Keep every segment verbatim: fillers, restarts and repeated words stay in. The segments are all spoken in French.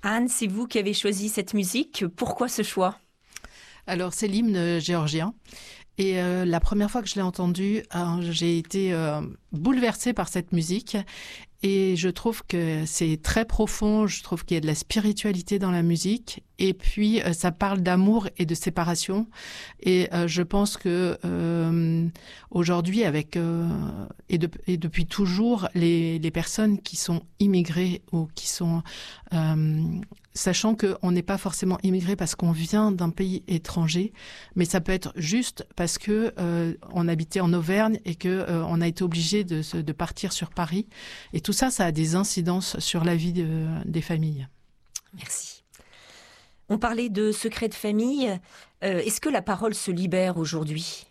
Anne, c'est vous qui avez choisi cette musique. Pourquoi ce choix? Alors, c'est l'hymne géorgien. Et euh, la première fois que je l'ai entendu, euh, j'ai été euh, bouleversée par cette musique. Et je trouve que c'est très profond, je trouve qu'il y a de la spiritualité dans la musique. Et puis, euh, ça parle d'amour et de séparation. Et euh, je pense que euh, aujourd'hui, avec euh, et, de, et depuis toujours, les, les personnes qui sont immigrées ou qui sont... Euh, sachant qu'on n'est pas forcément immigré parce qu'on vient d'un pays étranger, mais ça peut être juste parce que euh, on habitait en Auvergne et que euh, on a été obligé de, de partir sur Paris. Et tout ça, ça a des incidences sur la vie de, des familles. Merci. On parlait de secrets de famille. Euh, est-ce que la parole se libère aujourd'hui?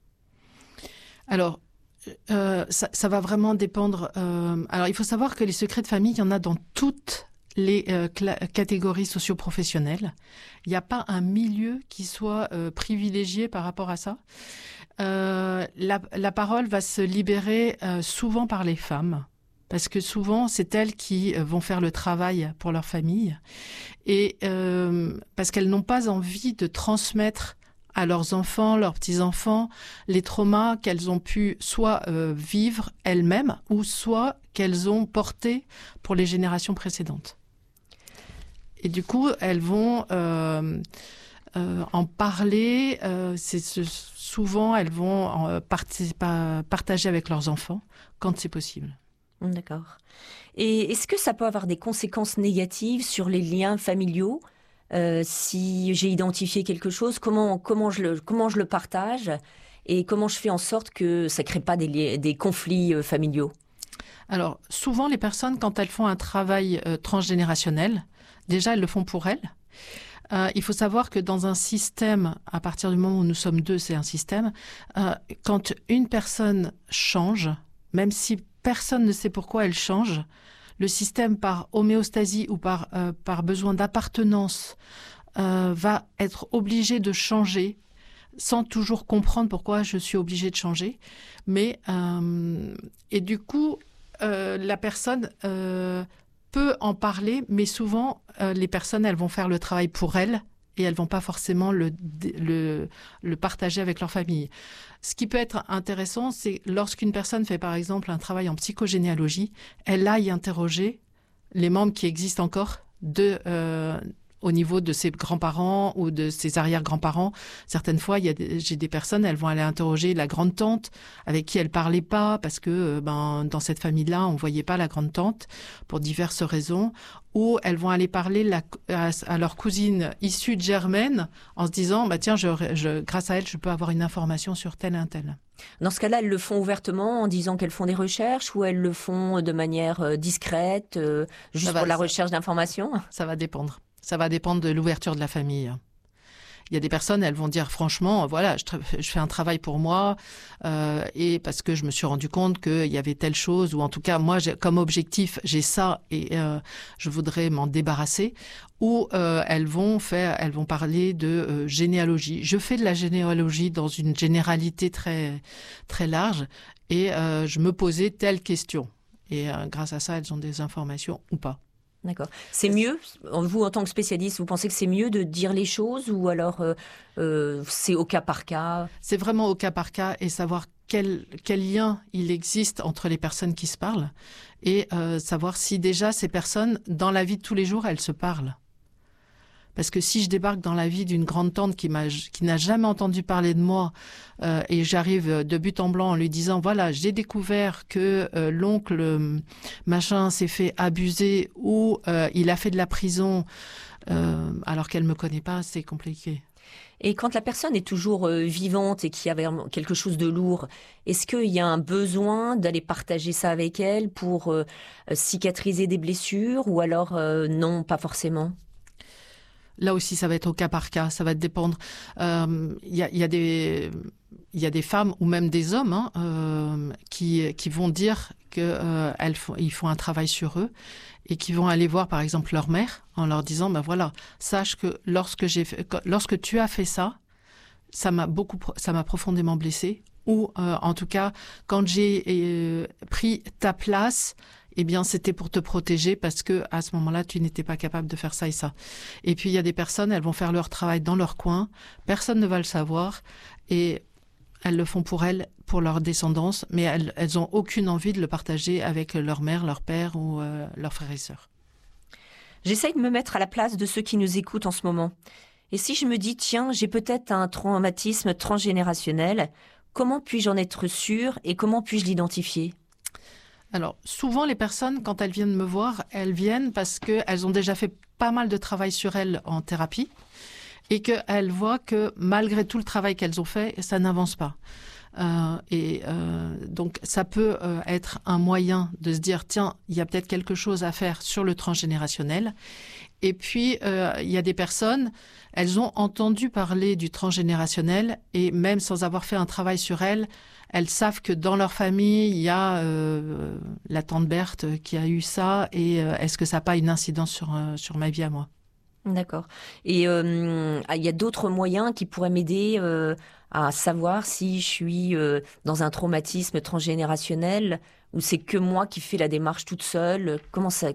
Alors, euh, ça, ça va vraiment dépendre. Euh, alors, il faut savoir que les secrets de famille, il y en a dans toutes les euh, cla- catégories socio-professionnelles. Il n'y a pas un milieu qui soit euh, privilégié par rapport à ça. Euh, la, la parole va se libérer euh, souvent par les femmes, parce que souvent, c'est elles qui euh, vont faire le travail pour leur famille, et euh, parce qu'elles n'ont pas envie de transmettre à leurs enfants, leurs petits-enfants, les traumas qu'elles ont pu soit euh, vivre elles-mêmes, ou soit qu'elles ont portés pour les générations précédentes. Et du coup, elles vont euh, euh, en parler. Euh, c'est, c'est, souvent, elles vont en participer, partager avec leurs enfants quand c'est possible. D'accord. Et est-ce que ça peut avoir des conséquences négatives sur les liens familiaux? Euh, si j'ai identifié quelque chose, comment, comment, je le, comment je le partage et comment je fais en sorte que ça ne crée pas des, des conflits euh, familiaux? Alors, souvent, les personnes, quand elles font un travail euh, transgénérationnel, déjà, elles le font pour elles. Euh, il faut savoir que dans un système, à partir du moment où nous sommes deux, c'est un système, euh, quand une personne change, même si personne ne sait pourquoi elle change, le système par homéostasie ou par, euh, par besoin d'appartenance euh, va être obligé de changer sans toujours comprendre pourquoi je suis obligée de changer. Mais, euh, et du coup, euh, la personne euh, peut en parler, mais souvent, euh, les personnes, elles vont faire le travail pour elles et elles vont pas forcément le, le, le partager avec leur famille. Ce qui peut être intéressant, c'est lorsqu'une personne fait par exemple un travail en psychogénéalogie, elle aille interroger les membres qui existent encore de, euh, au niveau de ses grands-parents ou de ses arrière-grands-parents. Certaines fois, il y a des, j'ai des personnes, elles vont aller interroger la grande-tante avec qui elles parlaient pas parce que ben, dans cette famille-là, on voyait pas la grande-tante pour diverses raisons. Ou elles vont aller parler la, à, à leur cousine issue de germaine en se disant bah tiens, je, je, grâce à elle, je peux avoir une information sur tel et un tel. Dans ce cas-là, elles le font ouvertement en disant qu'elles font des recherches ou elles le font de manière euh, discrète, euh, juste va, pour la ça, recherche d'informations? Ça va dépendre. Ça va dépendre de l'ouverture de la famille. Il y a des personnes, elles vont dire franchement, voilà, je, tra- je fais un travail pour moi euh, et parce que je me suis rendu compte qu'il y avait telle chose ou en tout cas moi, j'ai, comme objectif, j'ai ça et euh, je voudrais m'en débarrasser. Ou euh, elles vont faire, elles vont parler de euh, généalogie. Je fais de la généalogie dans une généralité très très large et euh, je me posais telle question. Et euh, grâce à ça, elles ont des informations ou pas. D'accord. C'est mieux, vous en tant que spécialiste, vous pensez que c'est mieux de dire les choses ou alors euh, euh, c'est au cas par cas? C'est vraiment au cas par cas et savoir quel, quel lien il existe entre les personnes qui se parlent et euh, savoir si déjà ces personnes, dans la vie de tous les jours, elles se parlent. Parce que si je débarque dans la vie d'une grande-tante qui m'a, qui n'a jamais entendu parler de moi euh, et j'arrive de but en blanc en lui disant « Voilà, j'ai découvert que euh, l'oncle euh, machin s'est fait abuser ou euh, il a fait de la prison euh, alors qu'elle ne me connaît pas », c'est compliqué. Et quand la personne est toujours euh, vivante et qu'il y avait quelque chose de lourd, est-ce qu'il y a un besoin d'aller partager ça avec elle pour euh, cicatriser des blessures ou alors euh, non, pas forcément? Là aussi, ça va être au cas par cas, ça va dépendre. Il euh, y, a, y, a des, y a des femmes ou même des hommes hein, euh, qui, qui vont dire qu'ils euh, font, ils font un travail sur eux et qui vont aller voir par exemple leur mère en leur disant ben voilà, sache que lorsque, j'ai fait, lorsque tu as fait ça, ça m'a, beaucoup, ça m'a profondément blessée. Ou euh, en tout cas, quand j'ai euh, pris ta place, eh bien, c'était pour te protéger parce que à ce moment-là, tu n'étais pas capable de faire ça et ça. Et puis, il y a des personnes, elles vont faire leur travail dans leur coin, personne ne va le savoir et elles le font pour elles, pour leur descendance, mais elles, elles ont aucune envie de le partager avec leur mère, leur père ou euh, leurs frères et sœurs. J'essaye de me mettre à la place de ceux qui nous écoutent en ce moment. Et si je me dis, tiens, j'ai peut-être un traumatisme transgénérationnel, comment puis-je en être sûre et comment puis-je l'identifier ? Alors, souvent, les personnes, quand elles viennent me voir, elles viennent parce qu'elles ont déjà fait pas mal de travail sur elles en thérapie et qu'elles voient que malgré tout le travail qu'elles ont fait, ça n'avance pas. Euh, et euh, donc, ça peut euh, être un moyen de se dire, tiens, il y a peut-être quelque chose à faire sur le transgénérationnel. Et puis, euh, il y a des personnes, elles ont entendu parler du transgénérationnel et même sans avoir fait un travail sur elles, elles savent que dans leur famille, il y a euh, la tante Berthe qui a eu ça et euh, est-ce que ça n'a pas une incidence sur, euh, sur ma vie à moi ? D'accord. Et euh, il y a d'autres moyens qui pourraient m'aider euh, à savoir si je suis euh, dans un traumatisme transgénérationnel ou c'est que moi qui fais la démarche toute seule. Comment ça...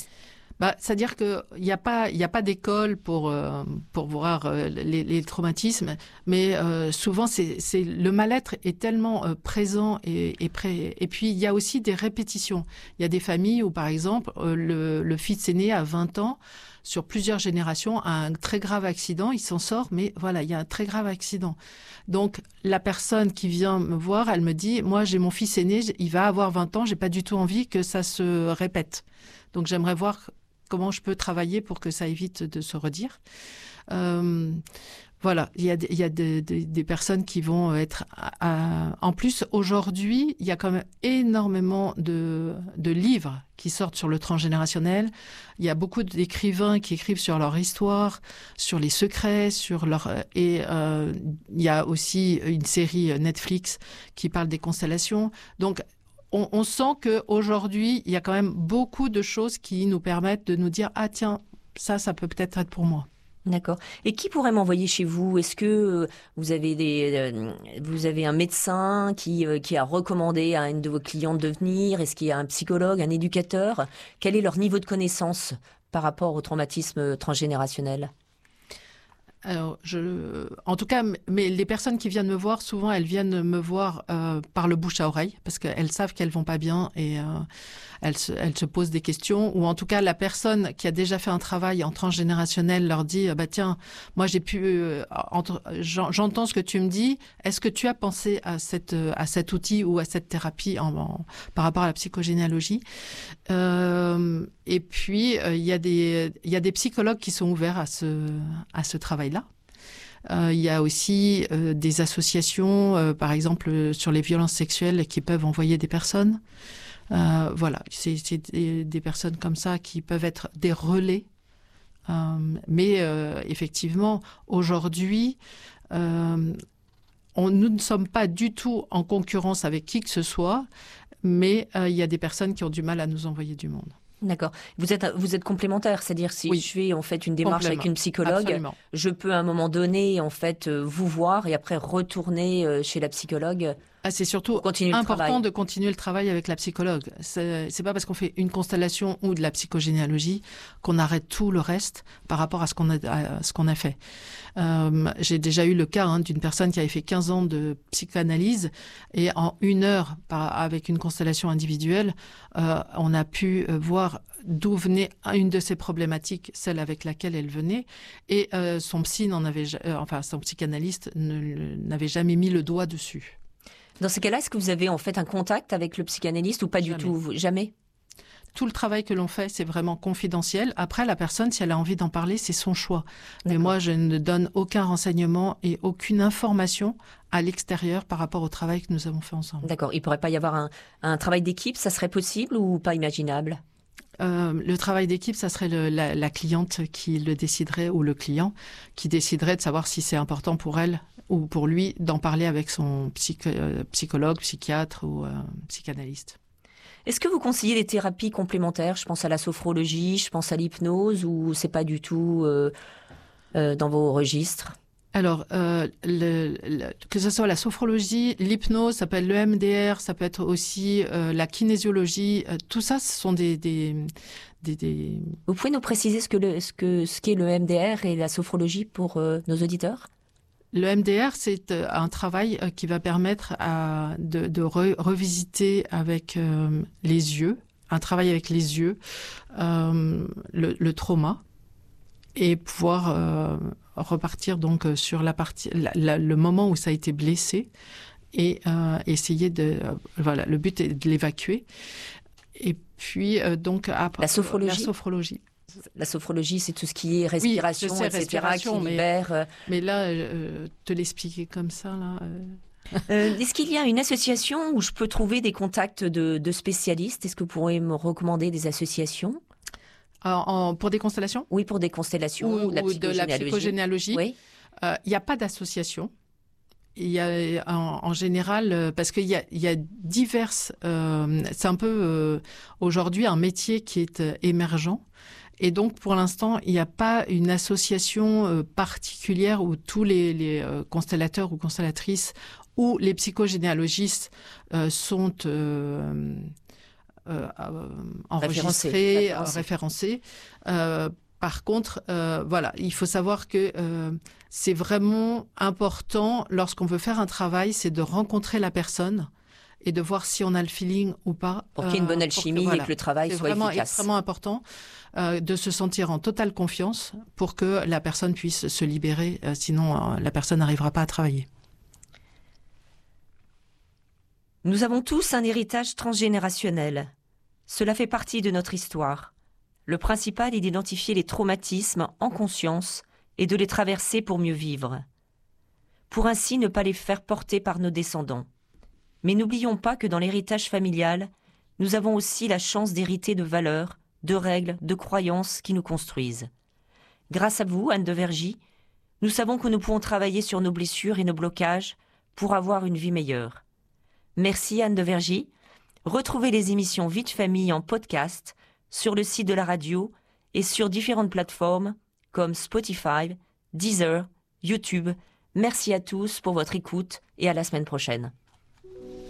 Bah, c'est-à-dire qu'il n'y a pas, il y a pas d'école pour, euh, pour voir euh, les, les traumatismes, mais euh, souvent, c'est, c'est, le mal-être est tellement euh, présent et, et, pré... et puis il y a aussi des répétitions. Il y a des familles où, par exemple, euh, le, le fils aîné à vingt ans, sur plusieurs générations, a un très grave accident, il s'en sort, mais voilà, il y a un très grave accident. Donc, la personne qui vient me voir, elle me dit, moi, j'ai mon fils aîné, il va avoir vingt ans, j'ai pas du tout envie que ça se répète. Donc, j'aimerais voir comment je peux travailler pour que ça évite de se redire. Euh, voilà, il y a, il y a des, des, des personnes qui vont être... À, à... En plus, aujourd'hui, il y a quand même énormément de, de livres qui sortent sur le transgénérationnel. Il y a beaucoup d'écrivains qui écrivent sur leur histoire, sur les secrets, sur leur... Et euh, il y a aussi une série Netflix qui parle des constellations. Donc, On, on sent qu'aujourd'hui, il y a quand même beaucoup de choses qui nous permettent de nous dire « Ah tiens, ça, ça peut peut-être être pour moi ». D'accord. Et qui pourrait m'envoyer chez vous ? Est-ce que vous avez, des, euh, vous avez un médecin qui, euh, qui a recommandé à une de vos clientes de venir ? Est-ce qu'il y a un psychologue, un éducateur ? Quel est leur niveau de connaissance par rapport au traumatisme transgénérationnel ? Alors, je, en tout cas, mais les personnes qui viennent me voir, souvent, elles viennent me voir euh, par le bouche à oreille, parce qu'elles savent qu'elles vont pas bien et euh, elles, se, elles se posent des questions. Ou en tout cas, la personne qui a déjà fait un travail en transgénérationnel leur dit, bah tiens, moi j'ai pu, euh, entre, j'entends ce que tu me dis. Est-ce que tu as pensé à cette, à cet outil ou à cette thérapie en, en, par rapport à la psychogénéalogie ? euh, Et puis, il euh, y a des, il y a des psychologues qui sont ouverts à ce, à ce travail-là. Euh, il y a aussi euh, des associations, euh, par exemple, euh, sur les violences sexuelles qui peuvent envoyer des personnes. Euh, voilà, c'est, c'est des, des personnes comme ça qui peuvent être des relais. Euh, mais euh, effectivement, aujourd'hui, euh, on, nous ne sommes pas du tout en concurrence avec qui que ce soit, mais euh, il y a des personnes qui ont du mal à nous envoyer du monde. D'accord. Vous êtes, vous êtes complémentaire, c'est-à-dire si oui. je fais en fait une démarche avec une psychologue, Absolument. Je peux à un moment donné en fait vous voir et après retourner chez la psychologue. Ah, c'est surtout important de continuer le travail avec la psychologue. C'est, c'est pas parce qu'on fait une constellation ou de la psychogénéalogie qu'on arrête tout le reste par rapport à ce qu'on a, à ce qu'on a fait. Euh, j'ai déjà eu le cas hein, d'une personne qui avait fait quinze ans de psychanalyse et en une heure, par, avec une constellation individuelle, euh, on a pu voir d'où venait une de ses problématiques, celle avec laquelle elle venait, et euh, son psy n'en avait, euh, enfin son psychanalyste ne, n'avait jamais mis le doigt dessus. Dans ce cas-là, est-ce que vous avez en fait un contact avec le psychanalyste ou pas Jamais. du tout ? Jamais ? Tout le travail que l'on fait, c'est vraiment confidentiel. Après, la personne, si elle a envie d'en parler, c'est son choix. D'accord. Mais moi, je ne donne aucun renseignement et aucune information à l'extérieur par rapport au travail que nous avons fait ensemble. D'accord. Il ne pourrait pas y avoir un, un travail d'équipe, ça serait possible ou pas imaginable ? Euh, le travail d'équipe, ça serait le, la, la cliente qui le déciderait ou le client qui déciderait de savoir si c'est important pour elle ou pour lui d'en parler avec son psych- euh, psychologue, psychiatre ou euh, psychanalyste. Est-ce que vous conseillez des thérapies complémentaires ? Je pense à la sophrologie, je pense à l'hypnose ou c'est pas du tout euh, euh, dans vos registres ? Alors, euh, le, le, que ce soit la sophrologie, l'hypnose, ça peut être le M D R, ça peut être aussi euh, la kinésiologie, euh, tout ça, ce sont des, des, des, des... Vous pouvez nous préciser ce que le, ce que ce qu'est le M D R et la sophrologie pour euh, nos auditeurs? Le M D R, c'est euh, un travail euh, qui va permettre à, de, de re, revisiter avec euh, les yeux, un travail avec les yeux, euh, le, le trauma, et pouvoir euh, repartir donc sur la partie, la, la, le moment où ça a été blessé et euh, essayer de, euh, voilà, le but est de l'évacuer. Et puis euh, donc après la sophrologie. La sophrologie. La sophrologie, c'est tout ce qui est respiration, oui, sais, et cetera, respiration, qui mais, libère. Euh... Mais là, euh, te l'expliquer comme ça, là. Euh... Euh, est-ce qu'il y a une association où je peux trouver des contacts de, de spécialistes? Est-ce que vous pourriez me recommander des associations? En, en, pour des constellations? Oui, pour des constellations ou, ou, la ou de la psychogénéalogie. Oui. Il n'y a pas d'association. Il y a en, en général, parce qu'il y a, il y a diverses. Euh, c'est un peu euh, aujourd'hui un métier qui est euh, émergent. Et donc, pour l'instant, il n'y a pas une association euh, particulière où tous les, les euh, constellateurs ou constellatrices ou les psychogénéalogistes euh, sont euh, euh, euh, enregistrés, référencés. référencés. Euh, par contre, euh, voilà, il faut savoir que euh, c'est vraiment important lorsqu'on veut faire un travail, c'est de rencontrer la personne et de voir si on a le feeling ou pas. Pour qu'il y ait une bonne alchimie que, voilà, et que le travail soit vraiment, efficace. C'est vraiment important euh, de se sentir en totale confiance pour que la personne puisse se libérer. Euh, sinon, euh, la personne n'arrivera pas à travailler. Nous avons tous un héritage transgénérationnel. Cela fait partie de notre histoire. Le principal est d'identifier les traumatismes en conscience et de les traverser pour mieux vivre. Pour ainsi ne pas les faire porter par nos descendants. Mais n'oublions pas que dans l'héritage familial, nous avons aussi la chance d'hériter de valeurs, de règles, de croyances qui nous construisent. Grâce à vous, Anne de Vergy, nous savons que nous pouvons travailler sur nos blessures et nos blocages pour avoir une vie meilleure. Merci Anne de Vergy. Retrouvez les émissions Vie de famille en podcast sur le site de la radio et sur différentes plateformes comme Spotify, Deezer, YouTube. Merci à tous pour votre écoute et à la semaine prochaine.